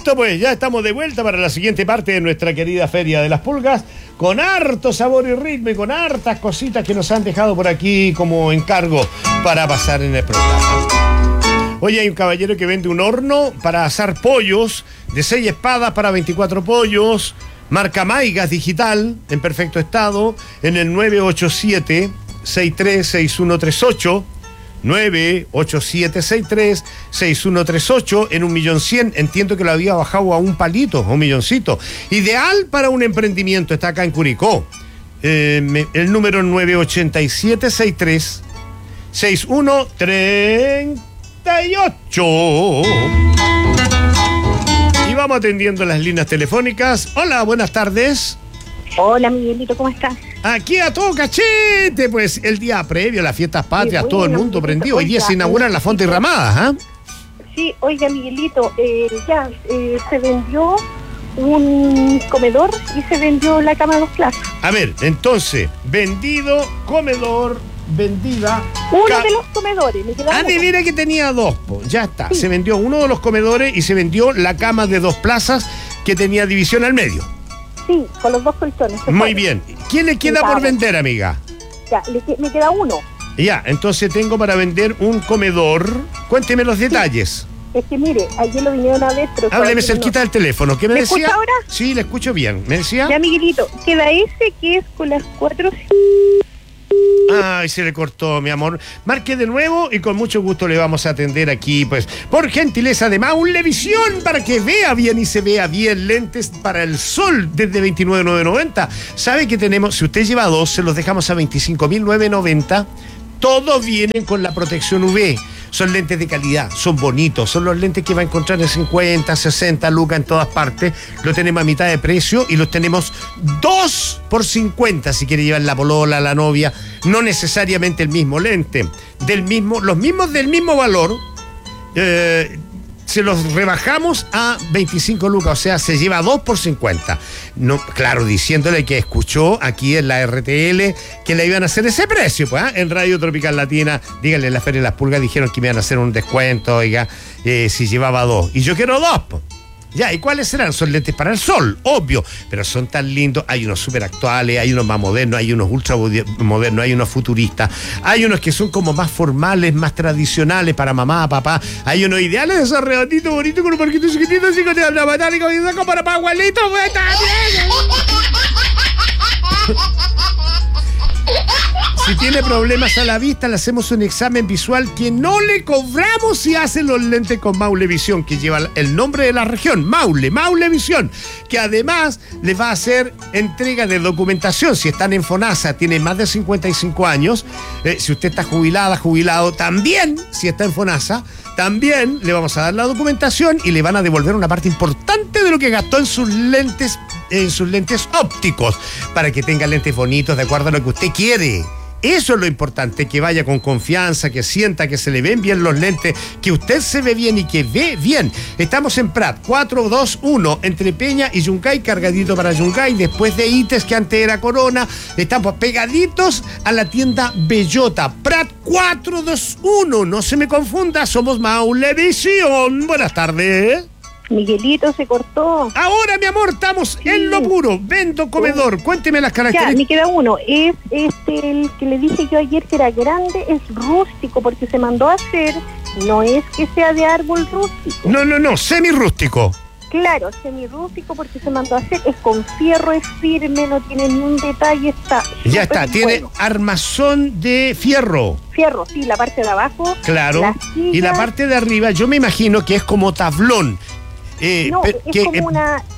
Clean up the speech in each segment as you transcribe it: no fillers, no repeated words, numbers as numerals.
Listo, pues ya estamos de vuelta para la siguiente parte de nuestra querida Feria de las Pulgas, con harto sabor y ritmo y con hartas cositas que nos han dejado por aquí como encargo para pasar en el programa. Hoy hay un caballero que vende un horno para asar pollos de 6 espadas para 24 pollos, marca Maigas digital, en perfecto estado, en el 987-636138. 987636138 en 1.100.000. Entiendo que lo había bajado a un palito, a un milloncito. Ideal para un emprendimiento, está acá en Curicó. El número 987-636138. Y vamos atendiendo las líneas telefónicas. Hola, buenas tardes. Hola, Miguelito, ¿cómo estás? Aquí a todo cachete, pues el día previo a las fiestas patrias, sí, bueno, todo el mundo prendido. Hoy día se inauguran las Fontes Ramadas, ¿ah? Sí, oiga, Miguelito, se vendió un comedor y se vendió la cama de 2 plazas. A ver, entonces, vendido, comedor, vendida. Uno de los comedores, me quedaba uno. Mira que tenía 2, ya está. Sí. Se vendió uno de los comedores y se vendió la cama de 2 plazas que tenía división al medio. Sí, con los 2 colchones. Muy bien. ¿Quién le queda por vender, amiga? Ya, me queda uno. Ya, entonces tengo para vender un comedor. Cuénteme los detalles. Es que mire, ayer lo vinieron a ver, pero... Hábleme cerquita del teléfono. ¿Qué me decía? ¿Me escucha ahora? Sí, le escucho bien. ¿Me decía? Ya, Miguelito, queda ese que es con las 4... Ay, se le cortó, mi amor. Marque de nuevo y con mucho gusto le vamos a atender aquí, pues, por gentileza de Maulevisión, para que vea bien y se vea bien. Lentes para el sol desde 29.990. ¿Sabe que tenemos? Si usted lleva 2, se los dejamos a 25.990. Todos vienen con la protección UV. Son lentes de calidad, son bonitos, son los lentes que va a encontrar en 50, 60 lucas en todas partes. Lo tenemos a mitad de precio y los tenemos 2 por 50 si quiere llevar la polola, la novia. No necesariamente el mismo lente, los mismos del mismo valor. Se los rebajamos a 25 lucas, o sea, se lleva 2 por 50. No, claro, diciéndole que escuchó aquí en la RTL que le iban a hacer ese precio, pues, en Radio Tropical Latina. Díganle, en la Feria de las Pulgas dijeron que me iban a hacer un descuento, oiga, si llevaba 2. Y yo quiero 2, pues. Ya, ¿y cuáles serán? Son lentes para el sol, obvio, pero son tan lindos. Hay unos súper actuales, hay unos más modernos, hay unos ultra modernos, hay unos futuristas, hay unos que son como más formales, más tradicionales para mamá, papá, hay unos ideales de esos redonditos bonitos con un parquito chiquitito, así con la metálica y saco para abuelitos, pues también. Si tiene problemas a la vista, le hacemos un examen visual que no le cobramos si hace los lentes con Maulevisión, que lleva el nombre de la región, Maulevisión, que además les va a hacer entrega de documentación. Si están en FONASA, tiene más de 55 años, si usted está jubilado, también, si está en FONASA, también le vamos a dar la documentación y le van a devolver una parte importante de lo que gastó en sus lentes ópticos, para que tenga lentes bonitos de acuerdo a lo que usted quiere. Eso es lo importante, que vaya con confianza, que sienta que se le ven bien los lentes, que usted se ve bien y que ve bien. Estamos en Prat 421, entre Peña y Yungay, cargadito para Yungay, después de ITES, que antes era Corona. Estamos pegaditos a la tienda Bellota. Prat 421, no se me confunda, somos Maulevisión. Buenas tardes. Miguelito, se cortó. Ahora, mi amor, estamos en lo puro. Vendo comedor. Cuénteme las características. Ya, me queda uno. Es el que le dije yo ayer que era grande, es rústico, porque se mandó a hacer. No es que sea de árbol rústico. No, semirrústico. Claro, semirrústico, porque se mandó a hacer. Es con fierro, es firme, no tiene ni un detalle, está. Ya está, tiene armazón de fierro. Fierro, sí, la parte de abajo. Claro. Y la parte de arriba, yo me imagino que es como tablón. No, es como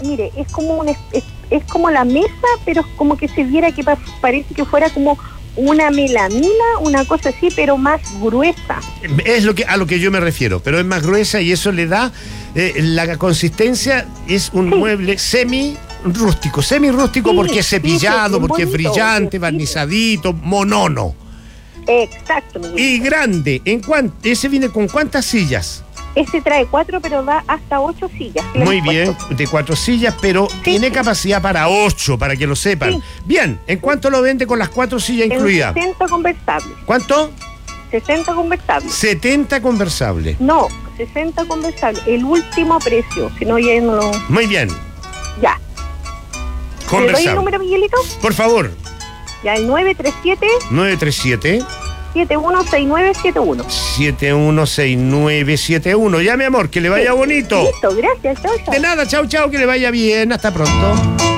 es como la mesa, pero es como que se viera que parece que fuera como una melamina, una cosa así, pero más gruesa. Es a lo que yo me refiero, pero es más gruesa y eso le da la consistencia. Es un mueble semirrústico, sí, porque es cepillado, porque bonito, es brillante, barnizadito, monono. Exacto. Y grande. ¿Ese viene con cuántas sillas? Ese trae 4, pero da hasta 8 sillas. Muy bien, de 4 sillas, pero tiene capacidad para 8, para que lo sepan. Sí. Bien, ¿en cuánto lo vende con las 4 sillas incluidas? 60 conversables. ¿Cuánto? 60 conversables. 70 conversables. No, 60 conversable, el último precio, si no ya no lo... Muy bien. Ya. ¿Le doy el número, Miguelito? Por favor. Ya, el 937 716971. 716971. Ya, mi amor, que le vaya bonito. Listo, gracias, chao, chao. De nada, chau, chau, que le vaya bien. Hasta pronto.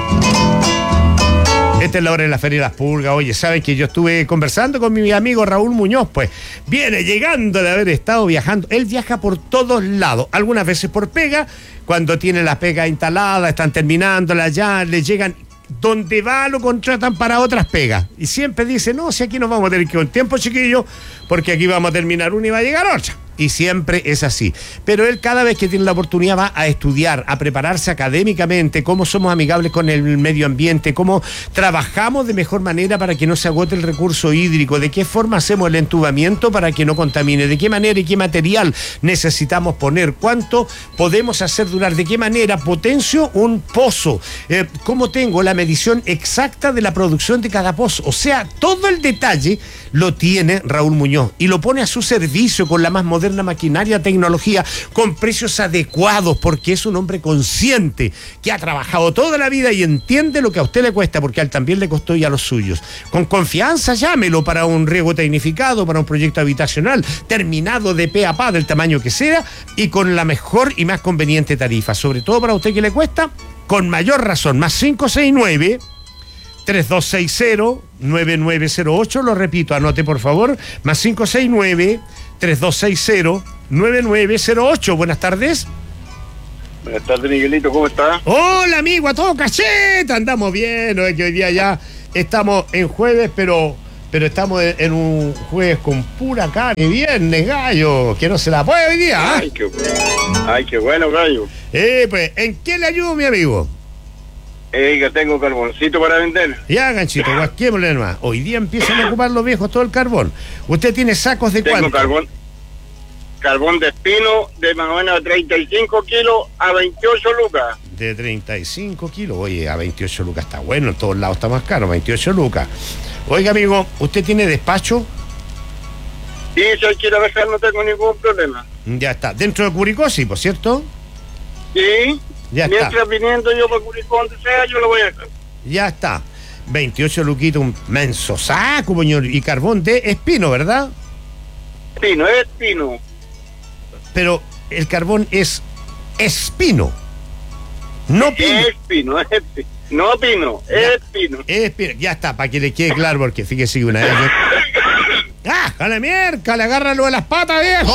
Esta es la hora de la Feria de las Pulgas. Oye, ¿saben que yo estuve conversando con mi amigo Raúl Muñoz? Pues viene llegando de haber estado viajando. Él viaja por todos lados, algunas veces por pega, cuando tiene la pega instalada, están terminándola ya, le llegan... Donde va lo contratan para otras pegas. Y siempre dice, no, si aquí nos vamos a tener que ir un tiempo, chiquillo, porque aquí vamos a terminar una y va a llegar otra. Y siempre es así. Pero él cada vez que tiene la oportunidad va a estudiar, a prepararse académicamente, cómo somos amigables con el medio ambiente, cómo trabajamos de mejor manera para que no se agote el recurso hídrico, de qué forma hacemos el entubamiento para que no contamine, de qué manera y qué material necesitamos poner, cuánto podemos hacer durar, de qué manera potencio un pozo, cómo tengo la medición exacta de la producción de cada pozo. O sea, todo el detalle lo tiene Raúl Muñoz y lo pone a su servicio con la más moderna maquinaria, tecnología, con precios adecuados, porque es un hombre consciente que ha trabajado toda la vida y entiende lo que a usted le cuesta, porque a él también le costó y a los suyos. Con confianza llámelo para un riego tecnificado, para un proyecto habitacional terminado de pe a pa, del tamaño que sea, y con la mejor y más conveniente tarifa, sobre todo para usted que le cuesta, con mayor razón. Más 569-3260-9908, lo repito, anote por favor, más 569-3260-9908. Buenas tardes. Buenas tardes, Miguelito, ¿cómo está? Hola, amigo, a todo cacheta, andamos bien, no es que hoy día ya estamos en jueves, pero estamos en un jueves con pura carne, viernes, gallo, que no se la puede hoy día, ¿eh? Ay, qué bueno, gallo. Pues, ¿en qué le ayudo, mi amigo? Que tengo carboncito para vender. Ya, ganchito, guasquémosle nomás. Hoy día empiezan a ocupar los viejos todo el carbón. ¿Usted tiene sacos de cuánto? Tengo carbón de espino de más o menos 35 kilos a 28 lucas. De 35 kilos, oye, a 28 lucas está bueno, en todos lados está más caro, 28 lucas. Oiga, amigo, ¿usted tiene despacho? Sí, si hay que ir a dejar no tengo ningún problema. Ya está, dentro de Curicó, sí, por cierto. Sí, ya mientras está. viniendo yo para Curicó, donde sea, yo lo voy a dejar. Ya está, 28 luquitos, un menso saco, señor, y carbón de espino, ¿verdad? Espino, es espino. Pero el carbón es espino, no pino. Es espino, es espino. No pino, es espino. Es espino, ya está, para que le quede claro, porque fíjese que una vez... ¡Ah, a la mierda! ¡Le agárralo de las patas, viejo!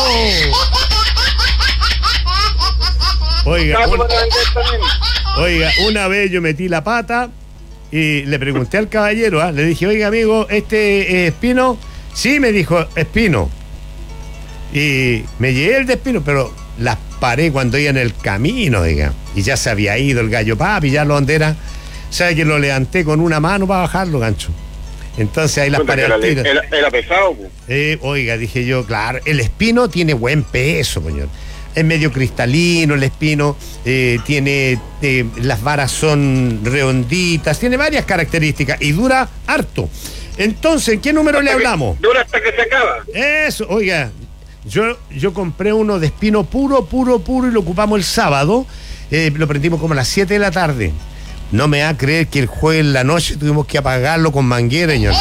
Oiga, una vez yo metí la pata y le pregunté al caballero, le dije, oiga, amigo, ¿este es espino? Sí, me dijo, espino. Y me llevé el de espino, pero las paré cuando iba en el camino, diga. Y ya se había ido el gallo para pillarlo donde era. ¿Sabe que lo levanté con una mano para bajarlo, gancho? Entonces ahí las paré al tiro. Era pesado, oiga, dije yo, claro, el espino tiene buen peso, señor. Es medio cristalino el espino, tiene las varas son redonditas, tiene varias características y dura harto. Entonces, ¿en qué número le hablamos? Dura hasta que se acaba. Eso, oiga, yo compré uno de espino puro y lo ocupamos el sábado, lo prendimos como a las 7 de la tarde. No me va a creer que el jueves en la noche tuvimos que apagarlo con manguera, señor.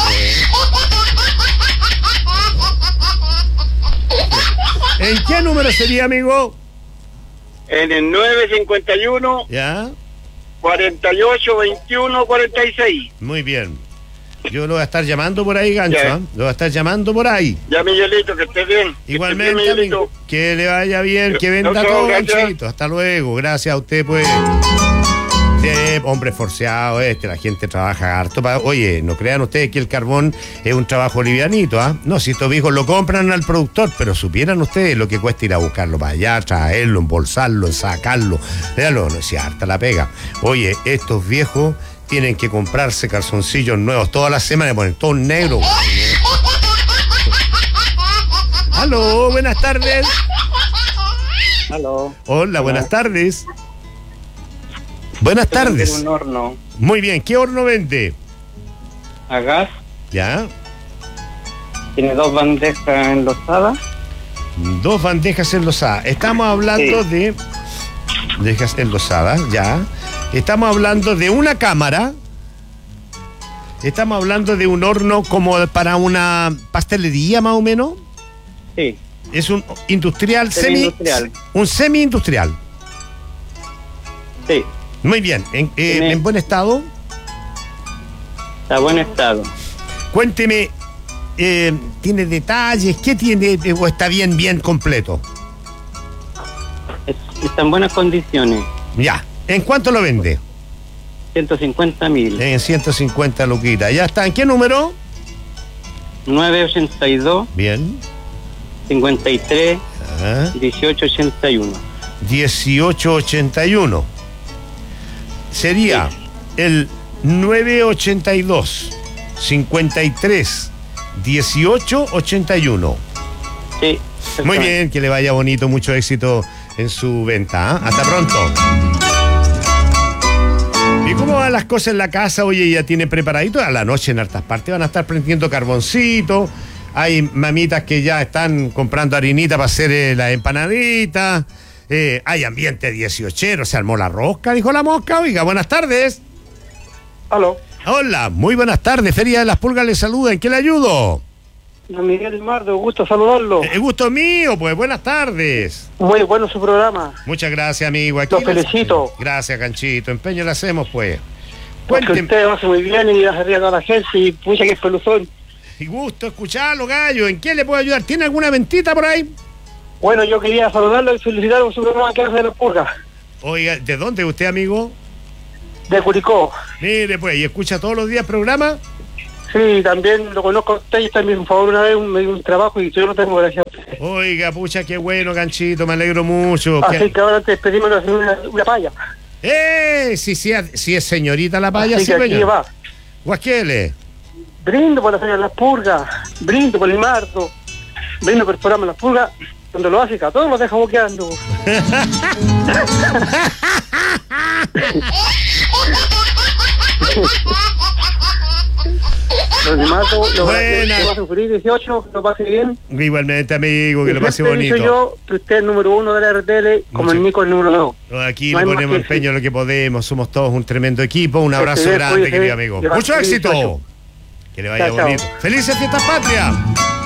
¿En qué número sería, amigo? En el 951. ¿Ya? 48, 21, 46. Muy bien. Yo lo voy a estar llamando por ahí, gancho, ¿eh? Lo voy a estar llamando por ahí. Ya, Miguelito, que esté bien. Igualmente, bien, amigo. Que le vaya bien, que venda todo, ganchito. Hasta luego. Gracias a usted, pues. Sí, hombre forceado la gente trabaja harto. Oye, no crean ustedes que el carbón es un trabajo livianito, ¿ah? No, si estos viejos lo compran al productor, pero supieran ustedes lo que cuesta ir a buscarlo para allá, traerlo, embolsarlo, sacarlo. Véanlo, no es harta la pega. Oye, estos viejos tienen que comprarse calzoncillos nuevos todas las semanas y ponen todos negros. Aló, buenas tardes. Aló. Hola, buenas tardes. Buenas tardes. Un horno. Muy bien, ¿qué horno vende? A gas. ¿Ya? Tiene 2 bandejas enlosadas. 2 bandejas enlosadas. Estamos hablando de bandejas enlosadas, ya. Estamos hablando de una cámara. Estamos hablando de un horno como para una pastelería, más o menos. Sí. Es un industrial, Semi-industrial. un semi-industrial. Sí. Muy bien. ¿En buen estado? Está buen estado. Cuénteme, ¿tiene detalles? ¿Qué tiene? ¿O está bien completo? Está en buenas condiciones. Ya. ¿En cuánto lo vende? 150.000. En 150 luquitas. ¿Ya está? ¿En qué número? 982 Bien. 53 Ajá. 1881. 1881. Sería el 982 53 1881. Sí. Muy bien, que le vaya bonito, mucho éxito en su venta. Hasta pronto. ¿Y cómo van las cosas en la casa? Oye, ya tiene preparadito. A la noche en hartas partes van a estar prendiendo carboncito. Hay mamitas que ya están comprando harinita para hacer la empanadita. Hay ambiente 18, se armó la rosca, dijo la mosca. Oiga, buenas tardes. Aló. Hola, muy buenas tardes. Feria de las Pulgas le saluda. ¿En qué le ayudo? Don Miguel Mardo, gusto saludarlo. El gusto mío, pues buenas tardes. Muy bueno su programa. Muchas gracias, amigo. Aquí Lo felicito. Gracias, Canchito. Empeño le hacemos, pues. Porque Cuénteme. usted lo hace muy bien y hace reír a toda la gente y pucha que es peluzón. Y gusto escucharlo, gallo. ¿En qué le puedo ayudar? ¿Tiene alguna ventita por ahí? Bueno, yo quería saludarlo y felicitarlo por su programa que hace de las purgas. Oiga, ¿de dónde es usted, amigo? De Curicó. Mire, pues, ¿y escucha todos los días programa? Sí, también lo conozco a usted y también, por favor, una vez me dio un trabajo y yo no tengo gracias. Oiga, pucha, qué bueno, Canchito, me alegro mucho. Así que ahora antes pedimos una palla. Si es señorita la paya, Así sí, que aquí señor. va. Guasquele. Brindo por la señora Las Purgas, brindo por el Mardo, brindo por el programa Las Purgas, donde lo hace, que a todos los deja boqueando. Los demás lo va a sufrir 18, lo pase bien. Igualmente, amigo, que lo pase Siempre he dicho bonito. yo que usted es el número 1 de la RTL, como el Nico el número 2. Aquí No le hay más ponemos que empeño decir. lo que podemos, somos todos un tremendo equipo. Un abrazo bien, grande, cuídese, querido amigo. que va Mucho feliz, éxito. chao. Que le vaya Chao, chao. bonito. ¡Felices fiestas patrias!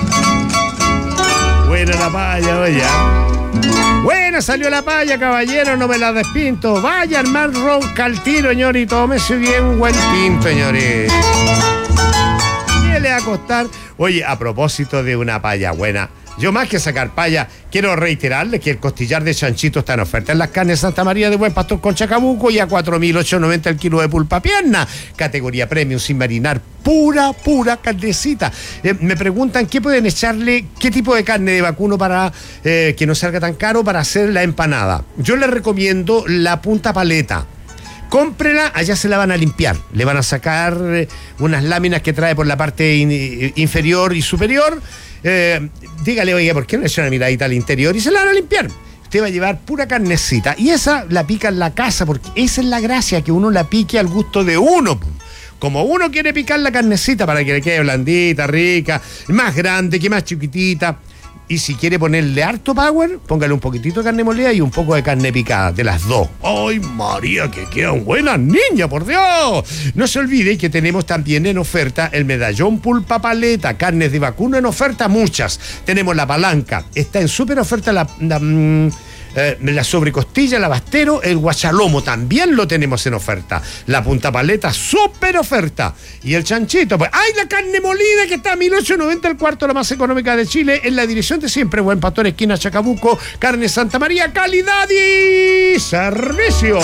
Buena la paya, oye. Buena salió la paya, caballero, no me la despinto. Vaya al mar ronca al tiro, señor, y tómese bien un buen tinto, señores. ¿Qué le va a costar? Oye, a propósito de una paya buena, yo más que sacar paya, quiero reiterarle que el costillar de chanchito está en oferta en las carnes Santa María de Buen Pastor con Chacabuco y a 4.890 el kilo de pulpa pierna. Categoría premium, sin marinar, pura carnecita. Me preguntan qué pueden echarle, qué tipo de carne de vacuno para que no salga tan caro para hacer la empanada. Yo les recomiendo la punta paleta. Cómprela, allá se la van a limpiar. Le van a sacar unas láminas que trae por la parte inferior y superior. Dígale, oiga, ¿por qué no le echa una miradita al interior? Y se la van a limpiar. Usted va a llevar pura carnecita. Y esa la pica en la casa, porque esa es la gracia, que uno la pique al gusto de uno. Como uno quiere picar la carnecita para que le quede blandita, rica, más grande, que más chiquitita. Y si quiere ponerle harto power, póngale un poquitito de carne molida y un poco de carne picada, de las dos. ¡Ay, María, que quedan buenas niñas, por Dios! No se olvide que tenemos también en oferta el medallón pulpa paleta, carnes de vacuno en oferta, muchas. Tenemos la palanca, está en súper oferta la sobrecostilla, el abastero, el guachalomo también lo tenemos en oferta. La punta paleta, súper oferta. Y el chanchito, pues, ¡ay, la carne molida que está a 1.890 el cuarto, la más económica de Chile, en la dirección de siempre, Buen Pastor, esquina Chacabuco, carne Santa María, calidad y servicio.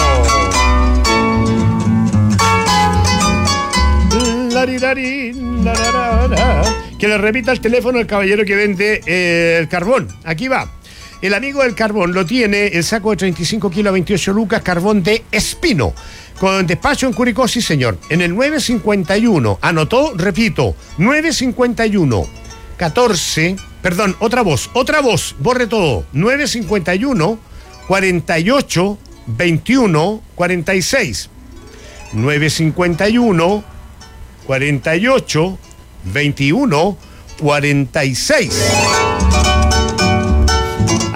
Que le repita el teléfono el caballero que vende el carbón. Aquí va. El amigo del carbón lo tiene, el saco de 35 kilos a 28 lucas, carbón de Espino. Con despacho en Curicó, sí señor. En el 951, anotó, repito, 951, 14, perdón, otra voz, borre todo. 951, 48, 21, 46. 951, 48, 21, 46.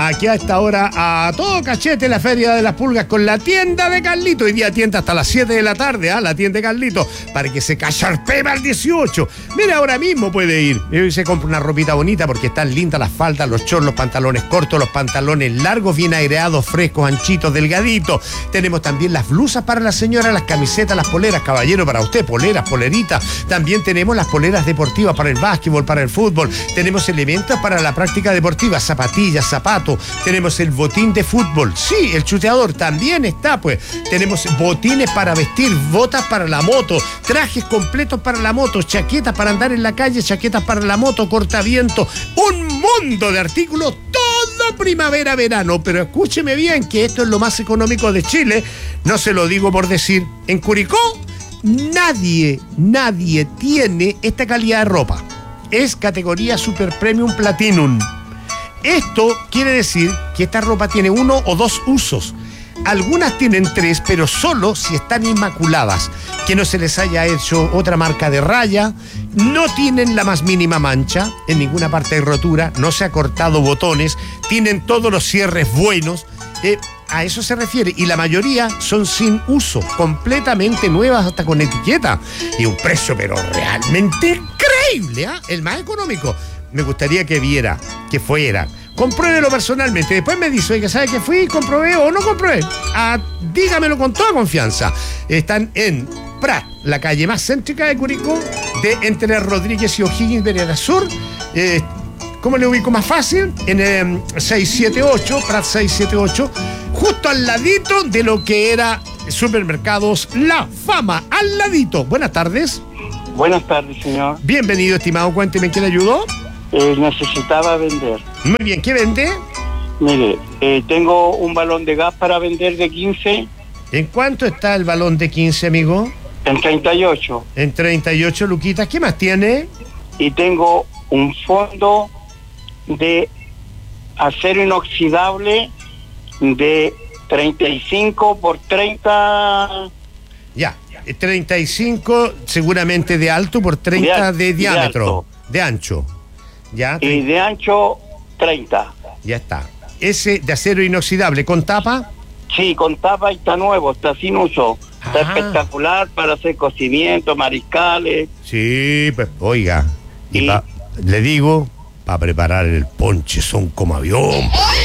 aquí a esta hora a todo cachete la Feria de las Pulgas con la tienda de Carlito. Hoy día tienda hasta las 7 de la tarde, la tienda de Carlito, para que se cacharpe al 18. Mira, ahora mismo puede ir. Y se compra una ropita bonita porque están lindas las faldas, los shorts, los pantalones cortos, los pantalones largos, bien aireados, frescos, anchitos, delgaditos. Tenemos también las blusas para la señora, las camisetas, las poleras, caballero, para usted, poleras, poleritas. También tenemos las poleras deportivas para el básquetbol, para el fútbol. Tenemos elementos para la práctica deportiva, zapatillas, zapatos. Tenemos el botín de fútbol. Sí, el chuteador también está, pues. Tenemos botines para vestir, botas para la moto, trajes completos para la moto, chaquetas para andar en la calle, chaquetas para la moto, cortaviento. Un mundo de artículos, todo primavera-verano. Pero escúcheme bien que esto es lo más económico de Chile. No se lo digo por decir. En Curicó, nadie tiene esta calidad de ropa. Es categoría Super Premium Platinum. Esto quiere decir que esta ropa tiene 1 o 2 usos. Algunas tienen 3, pero solo si están inmaculadas, que no se les haya hecho otra marca de raya, no tienen la más mínima mancha, en ninguna parte hay rotura, no se ha cortado botones, tienen todos los cierres buenos. A eso se refiere, y la mayoría son sin uso, completamente nuevas hasta con etiqueta, y un precio pero realmente increíble, el más económico. Me gustaría que viera, que fuera, compruébelo personalmente, después me dice, oiga, ¿sabe que fui, comprobé o no comprobé? Dígamelo con toda confianza. Están en Prat, la calle más céntrica de Curicó, entre Rodríguez y O'Higgins, vereda sur. ¿Cómo le ubico más fácil? En el 678, Prat 678, justo al ladito de lo que era Supermercados La Fama, al ladito. Buenas tardes. Buenas tardes, señor. Bienvenido, estimado. Cuénteme, ¿en qué le ayudó? Necesitaba vender. Muy bien, ¿qué vende? Mire, tengo un balón de gas para vender de 15. ¿En cuánto está el balón de 15, amigo? En 38. En 38 luquitas. ¿Qué más tiene? Y tengo un fondo de acero inoxidable de 35 por 30. Ya, 35 seguramente de alto por 30 de diámetro, de ancho. Ya. Y de ancho 30. Ya está. Ese de acero inoxidable, ¿con tapa? Sí, con tapa y está nuevo, está sin uso. Está espectacular para hacer cocimiento, mariscales. Sí, pues oiga. Y le digo, para preparar el ponche son como avión.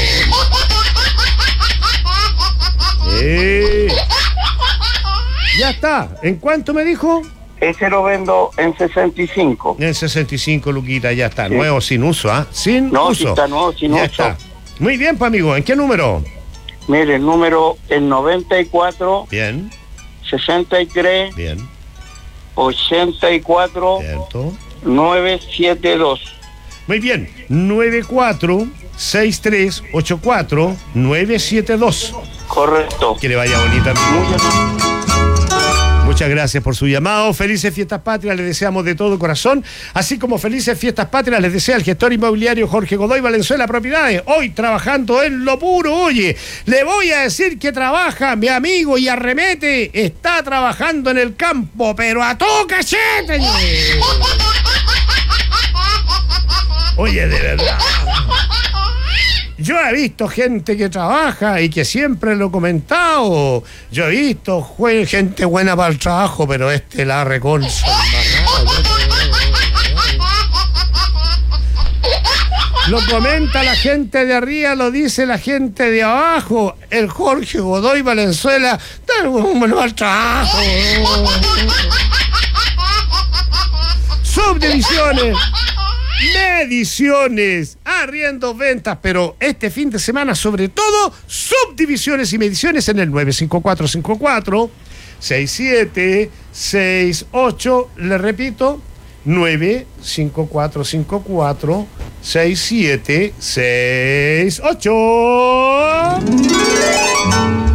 Ya está. ¿En cuánto me dijo? Ese lo vendo en 65. En 65, luquita, ya está. Sí. Nuevo, sin uso, Sin uso. Sí, está nuevo, sin ya uso. Está. Muy bien, pues, amigo. ¿En qué número? Mire, el número es 94. Bien. 63. Bien. 84. Cierto. 972. Muy bien. 94-6384-972. Correcto. Que le vaya bonita, amigo. Muchas gracias por su llamado. Felices Fiestas Patrias, les deseamos de todo corazón. Así como felices Fiestas Patrias les desea el gestor inmobiliario Jorge Godoy Valenzuela Propiedades. Hoy trabajando en lo puro. Oye, le voy a decir que trabaja mi amigo y arremete. Está trabajando en el campo, pero a todo cachete. Oye, de verdad. Yo he visto gente que trabaja y que siempre lo he comentado. Yo he visto gente buena para el trabajo, pero la reconcha. Lo comenta la gente de arriba, lo dice la gente de abajo. El Jorge Godoy Valenzuela está un mal trabajo. Subdivisiones, mediciones, arriendos, ventas, pero este fin de semana sobre todo subdivisiones y mediciones en el 95454-6768, le repito, 95454-6768.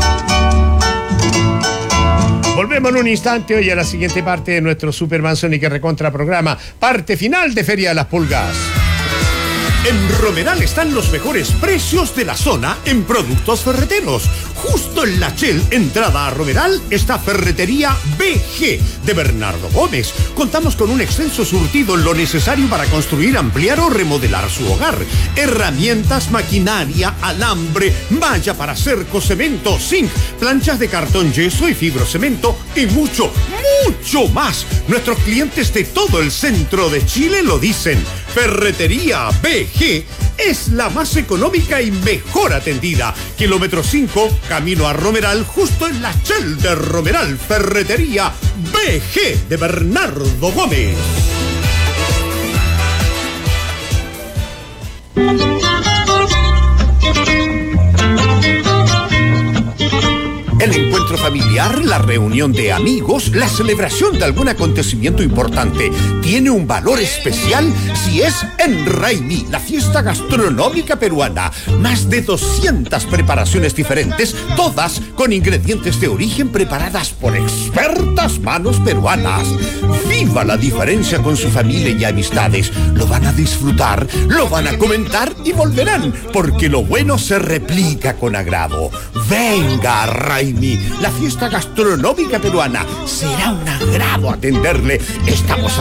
Volvemos en un instante hoy a la siguiente parte de nuestro Supermanzón y que recontra programa, parte final de Feria de las Pulgas. En Romeral están los mejores precios de la zona en productos ferreteros. Justo en La Chel, entrada a Romeral, está Ferretería BG de Bernardo Gómez. Contamos con un extenso surtido en lo necesario para construir, ampliar o remodelar su hogar. Herramientas, maquinaria, alambre, malla para cerco, cemento, zinc, planchas de cartón, yeso y fibrocemento y mucho, mucho más. Nuestros clientes de todo el centro de Chile lo dicen. Ferretería BG es la más económica y mejor atendida. Kilómetro 5, camino a Romeral, justo en La Chel de Romeral. Ferretería BG de Bernardo Gómez. El encuentro familiar, la reunión de amigos, la celebración de algún acontecimiento importante tiene un valor especial si es en Raimi, la fiesta gastronómica peruana. Más de 200 preparaciones diferentes, todas con ingredientes de origen preparadas por expertas manos peruanas. Viva la diferencia con su familia y amistades. Lo van a disfrutar, lo van a comentar y volverán, porque lo bueno se replica con agrado. Venga, Raimi, la fiesta gastronómica peruana. Será un agrado atenderle. Estamos